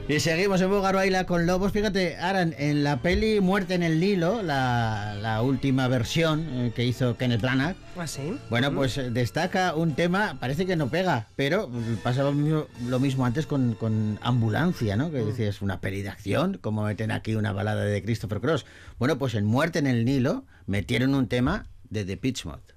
Y seguimos en Bogar Baila con Lobos. Fíjate, Aran, en la peli Muerte en el Nilo, la última versión que hizo Kenneth Branagh. ¿Ah, sí? Bueno, pues destaca un tema, parece que no pega, pero pasaba lo mismo antes con Ambulancia, ¿no? Que decías, una peli de acción, como meten aquí una balada de Christopher Cross. Bueno, pues en Muerte en el Nilo metieron un tema de Depeche Mode.